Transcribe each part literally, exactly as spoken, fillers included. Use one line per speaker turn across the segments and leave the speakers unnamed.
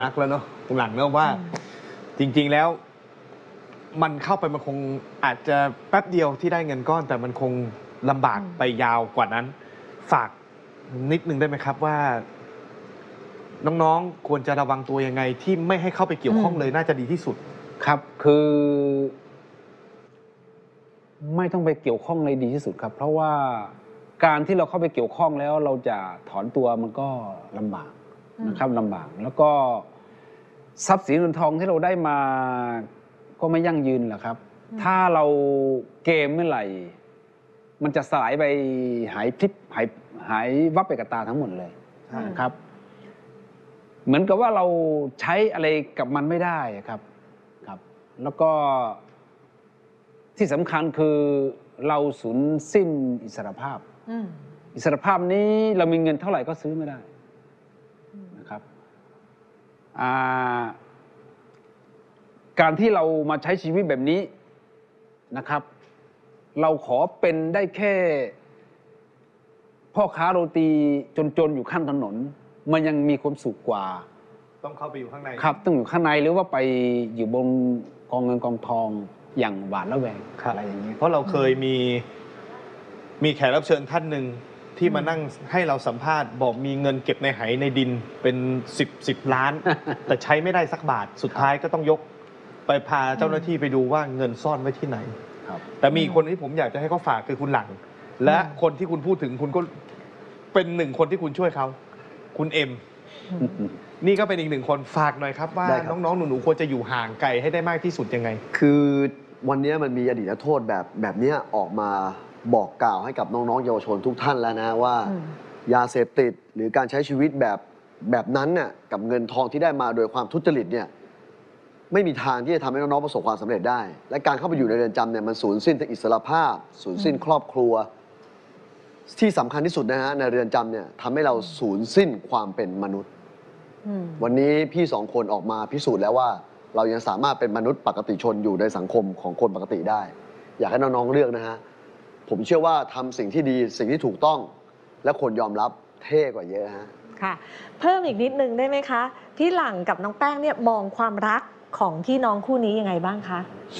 นักแล้วเนาะคุณหลังเนาะว่าจริงๆแล้วมันเข้าไปมันคงอาจจะแป๊บเดียวที่ได้เงินก้อนแต่มันคงลำบากไปยาวกว่านั้นฝากนิดนึงได้ไหมครับว่าน้องๆควรจะระวังตัวยังไงที่ไม่ให้เข้าไปเกี่ยวข้องเลยน่าจะดีที่สุด
ครับคือไม่ต้องไปเกี่ยวข้องเลยดีที่สุดครับเพราะว่าการที่เราเข้าไปเกี่ยวข้องแล้วเราจะถอนตัวมันก็ลำบากนะครับลำบากแล้วก็ทรัพย์สินเงินทองที่เราได้มาก็ไม่ยั่งยืนแหละครับถ้าเราเกมเมื่อไหร่มันจะสลายไปหายพริบหายหายวับไปกับตาทั้งหมดเลยนะครับเหมือนกับว่าเราใช้อะไรกับมันไม่ได้ครับครับแล้วก็ที่สำคัญคือเราสูญสิ้นอิสรภาพอิสรภาพนี้เรามีเงินเท่าไหร่ก็ซื้อไม่ได้นะครับการที่เรามาใช้ชีวิตแบบนี้นะครับเราขอเป็นได้แค่พ่อค้าโรตีจนๆอยู่ข้างถนนมันยังมีความสุขกว่า
ต้องเข้าไปอยู่ข้างใน
ครับต้องอยู่ข้างในหรือว่าไปอยู่บนกองเงินกองทองอย่างหวาดระแวงอะไรอย่างนี้
เพราะเราเคยมีมีแขกรับเชิญท่านหนึ่งที่มานั่งให้เราสัมภาษณ์บอกมีเงินเก็บในไหในดินเป็นสิบสิบล้าน แต่ใช้ไม่ได้สักบาทสุดท้ายก็ต้องยกไปพาเจ้าหน้าที่ไปดูว่าเงินซ่อนไว้ที่ไหนแต่มีคนที่ผมอยากจะให้เขาฝากคือคุณหลังและคนที่คุณพูดถึงคุณก็เป็นหนึ่งคนที่คุณช่วยเขาคุณเอ็มนี่ก็เป็นอีกหนึ่งคนฝากหน่อยครับว่าน้องๆหนูๆควรจะอยู่ห่างไกลให้ได้มากที่สุดยังไง
คือวันนี้มันมีอดีตนักโทษแบบแบบนี้ออกมาบอกกล่าวให้กับน้องๆเยาวชนทุกท่านแล้วนะว่ายาเสพติดหรือการใช้ชีวิตแบบแบบนั้นน่ะกับเงินทองที่ได้มาโดยความทุจริตเนี่ยไม่มีทางที่จะทำให้น้องๆประสบความสำเร็จได้และการเข้าไปอยู่ในเรือนจำเนี่ยมันสูญสิ้นอิสรภาพสูญสิ้นครอบครัวที่สำคัญที่สุดนะฮะในเรือนจำเนี่ยทำให้เราสูญสิ้นความเป็นมนุษย์วันนี้พี่สองคนออกมาพิสูจน์แล้วว่าเรายังสามารถเป็นมนุษย์ปกติชนอยู่ในสังคมของคนปกติได้อยากให้น้องๆเลือกนะฮะผมเชื่อว่าทำสิ่งที่ดีสิ่งที่ถูกต้องและคนยอมรับเท่กว่าเยอะฮะ
ค่ะเพิ่มอีกนิดนึงได้ไหมคะพี่หลังกับน้องแป้งเนี่ยมองความรักของพี่น้องคู่นี้ยังไงบ้างคะ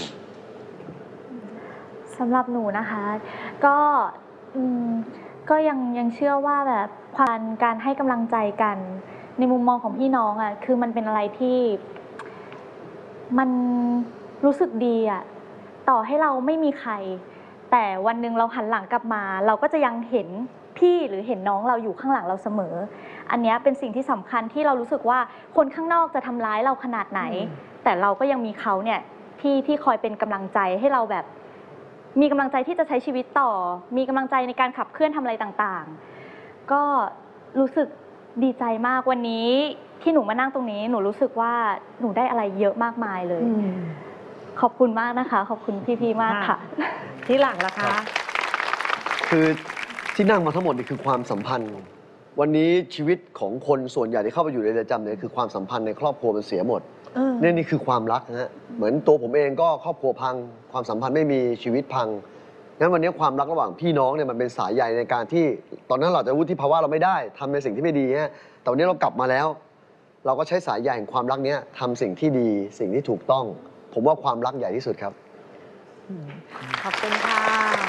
สำหรับหนูนะคะก็ก็ยังยังเชื่อว่าแบบความการให้กำลังใจกันในมุมมองของพี่น้องอ่ะคือมันเป็นอะไรที่มันรู้สึกดีอ่ะต่อให้เราไม่มีใครแต่วันหนึ่งเราหันหลังกลับมาเราก็จะยังเห็นพี่หรือเห็นน้องเราอยู่ข้างหลังเราเสมออันนี้เป็นสิ่งที่สำคัญที่เรารู้สึกว่าคนข้างนอกจะทำร้ายเราขนาดไหนแต่เราก็ยังมีเขาเนี่ยที่ที่คอยเป็นกำลังใจให้เราแบบมีกำลังใจที่จะใช้ชีวิตต่อมีกำลังใจในการขับเคลื่อนทำอะไรต่างๆก็รู้สึกดีใจมากวันนี้ที่หนูมานั่งตรงนี้หนูรู้สึกว่าหนูได้อะไรเยอะมากมายเลยขอบคุณมากนะคะขอบคุณพี่ๆมากค่ะ
ที่หลังล่ะคะ
คือที่นั่งมาทั้งหมดนี่คือความสัมพันธ์วันนี้ชีวิตของคนส่วนใหญ่ที่เข้าไปอยู่ในเรือนจำเนี่ยคือความสัมพันธ์ในครอบครัวมันเสียหมดนี่นี่คือความรักนะฮะเหมือนตัวผมเองก็ครอบครัวพังความสัมพันธ์ไม่มีชีวิตพังงั้นวันนี้ความรักระหว่างพี่น้องเนี่ยมันเป็นสายใยในการที่ตอนนั้นเราจะวุฒิภาวะเราไม่ได้ทำในสิ่งที่ไม่ดีฮะแต่วันนี้เรากลับมาแล้วเราก็ใช้สายใยแห่งความรักนี้ทำสิ่งที่ดีสิ่งที่ถูกต้องผมว่าความรักใหญ่ที่สุดครับ
ขอบคุณค่ะ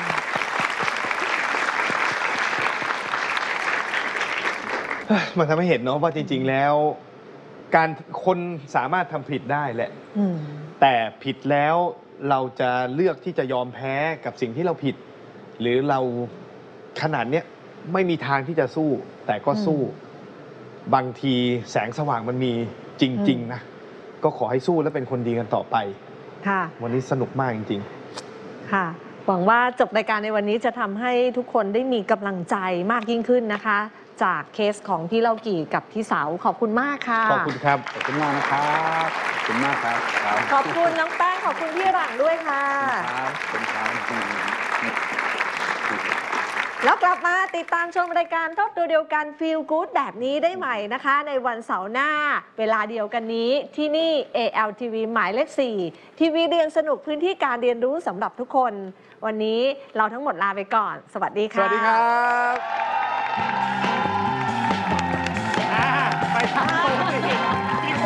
มันทำให้เห็นเนาะว่าจริงๆแล้วการคนสามารถทำผิดได้แหละแต่ผิดแล้วเราจะเลือกที่จะยอมแพ้กับสิ่งที่เราผิดหรือเราขนาดเนี้ยไม่มีทางที่จะสู้แต่ก็สู้บางทีแสงสว่างมันมีจริงๆนะก็ขอให้สู้และเป็นคนดีกันต่อไปค่ะวันนี้สนุกมากจริง
ๆค่ะหวังว่าจบรายการในวันนี้จะทำให้ทุกคนได้มีกำลังใจมากยิ่งขึ้นนะคะจากเคสของพี่เล่ากี่กับพี่สาวขอบคุณมากค่ะ
ขอบคุณครับ
ขอบคุณมากนะครับขอบคุณมากครับ
ขอบคุณน้องแป้งขอบคุณพี่หลังด้วยค่ะ
ขอบคุณครับ
แล้วกลับมาติดตามชมรายการทบตัวเดียวกัน Feel Good แบบนี้ได้ใหม่นะคะในวันเสาร์หน้าเวลาเดียวกันนี้ที่นี่ เอ แอล ที วี หมายเลขสี่ทีวีเรียนสนุกพื้นที่การเรียนรู้สำหรับทุกคนวันนี้เราทั้งหมดลาไปก่อนสวัสดีค่ะ
สวัสดีครับ